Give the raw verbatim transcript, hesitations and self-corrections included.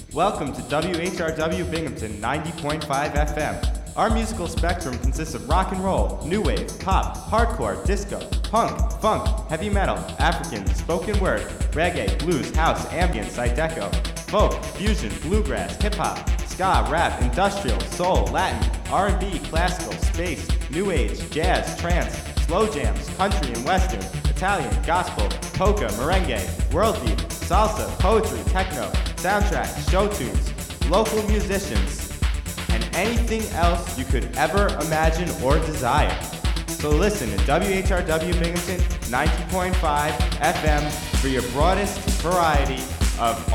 Welcome to W H R W Binghamton ninety point five F M. Our musical spectrum consists of rock and roll, new wave, pop, hardcore, disco, punk, funk, heavy metal, African, spoken word, reggae, blues, house, ambient, zydeco, folk, fusion, bluegrass, hip-hop, ska, rap, industrial, soul, Latin, R and B, classical, space, new age, jazz, trance, slow jams, country and western, Italian, gospel, polka, merengue, world beat, salsa, poetry, techno, soundtracks, show tunes, local musicians, and anything else you could ever imagine or desire. So listen to W H R W Binghamton ninety point five F M for your broadest variety of